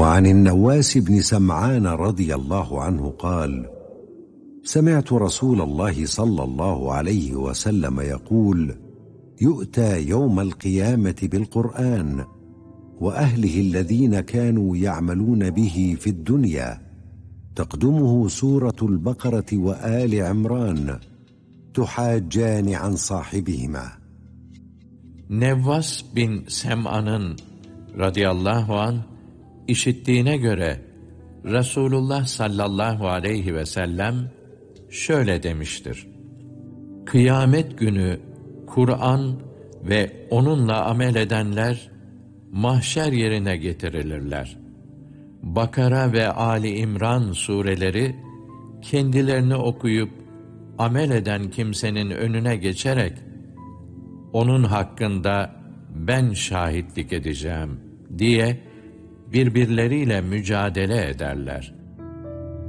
وعن النواس بن سمعان رضي الله عنه قال: سمعت رسول الله صلى الله عليه وسلم يقول: يؤتى يوم القيامة بالقرآن وأهله الذين كانوا يعملون به في الدنيا، تقدمه سورة البقرة وآل عمران، تحاجان عن صاحبهما. Nevvas bin Sem'an'ın radıyallahu anh işittiğine göre Resulullah sallallahu aleyhi ve sellem şöyle demiştir: Kıyamet günü Kur'an ve onunla amel edenler mahşer yerine getirilirler. Bakara ve Ali İmran sureleri kendilerini okuyup amel eden kimsenin önüne geçerek onun hakkında ben şahitlik edeceğim diye birbirleriyle mücadele ederler.